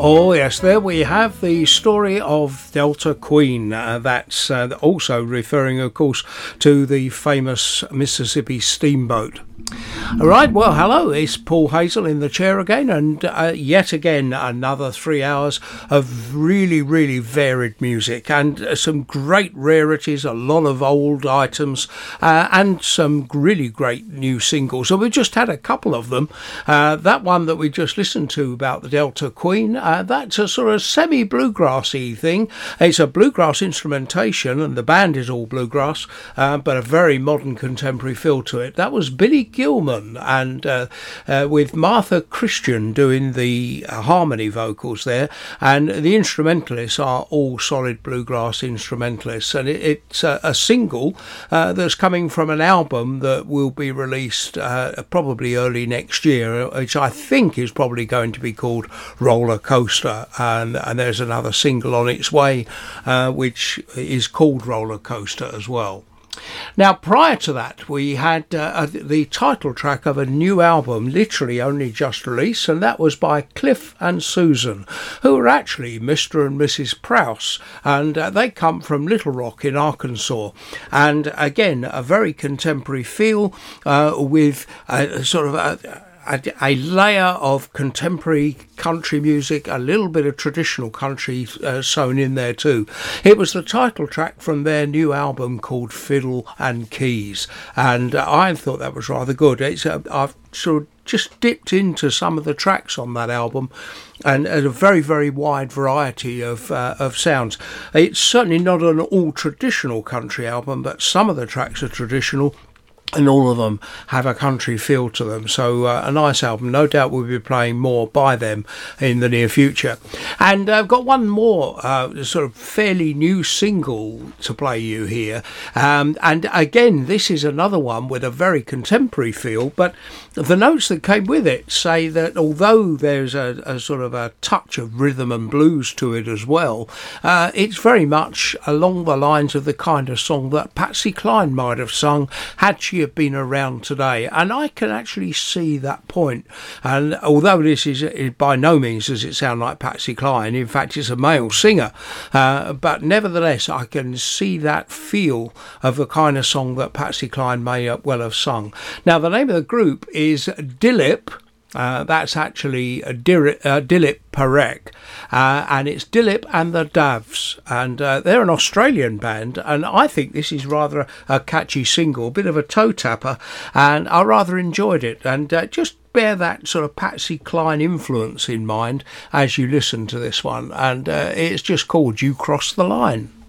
Oh yes, there we have the story of Delta Queen. That's also referring, of course, to the famous Mississippi Steamboat. All right, well, hello, it's Paul Hazel in the chair again, and yet again another 3 hours of really, really varied music and some great rarities, a lot of old items, and some really great new singles. So we just had a couple of them. That one that we just listened to about the Delta Queen, that's a sort of semi-bluegrassy thing. It's a bluegrass instrumentation, and the band is all bluegrass, but a very modern contemporary feel to it. That was Billy Gilman, and with Martha Christian doing the harmony vocals there, and the instrumentalists are all solid bluegrass instrumentalists, and it's a single that's coming from an album that will be released probably early next year, which I think is probably going to be called Roller Coaster, and there's another single on its way which is called Roller Coaster as well. Now, prior to that, we had the title track of a new album, literally only just released, and that was by Cliff and Susan, who are actually Mr. and Mrs. Prowse, and they come from Little Rock in Arkansas. And again, a very contemporary feel with sort of a layer of contemporary country music, a little bit of traditional country sewn in there too. It was the title track from their new album called Fiddle and Keys, and I thought that was rather good. I've sort of just dipped into some of the tracks on that album, and a very, very wide variety of sounds. It's certainly not an all traditional country album, but some of the tracks are traditional, and all of them have a country feel to them. So a nice album. No doubt we'll be playing more by them in the near future. And I've got one more sort of fairly new single to play you here. And again, this is another one with a very contemporary feel, but the notes that came with it say that although there's a sort of a touch of rhythm and blues to it as well, it's very much along the lines of the kind of song that Patsy Cline might have sung had she have been around today, and I can actually see that point. And although this is by no means does it sound like Patsy Cline, in fact it's a male singer, but nevertheless I can see that feel of the kind of song that Patsy Cline may well have sung. Now the name of the group is Dilip. That's actually Dilip Parekh, and it's Dilip and the Davs, and they're an Australian band, and I think this is rather a catchy single, a bit of a toe tapper, and I rather enjoyed it. And just bear that sort of Patsy Cline influence in mind as you listen to this one, and it's just called You Cross the Line.